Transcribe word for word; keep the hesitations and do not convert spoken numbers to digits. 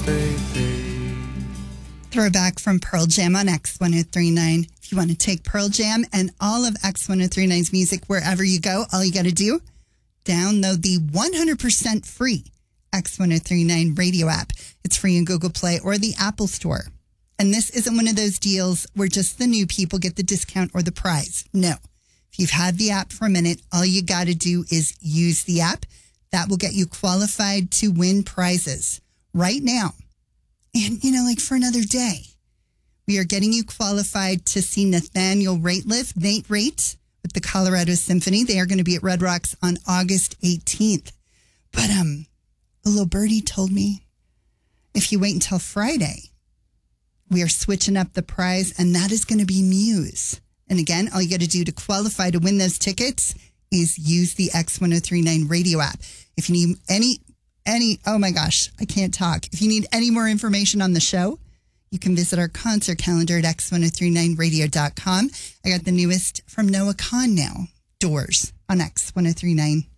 baby. Throwback from Pearl Jam on X one oh three point nine. If you want to take Pearl Jam and all of X one oh three point nine's music wherever you go, all you got to do, download the one hundred percent free X one oh three point nine radio app. It's free in Google Play or the Apple Store. And this isn't one of those deals where just the new people get the discount or the prize. No. If you've had the app for a minute, all you got to do is use the app. That will get you qualified to win prizes right now. And, you know, like for another day, we are getting you qualified to see Nathaniel Rateliff, Nate Rate, with the Colorado Symphony. They are going to be at Red Rocks on August eighteenth. But um, a little birdie told me if you wait until Friday, we are switching up the prize, and that is going to be Muse. And again, all you got to do to qualify to win those tickets is use the X one oh three point nine radio app. If you need any, any, oh my gosh, I can't talk. If you need any more information on the show, you can visit our concert calendar at x one oh three nine radio dot com. I got the newest from Noah Kahan now, Doors on X one oh three point nine.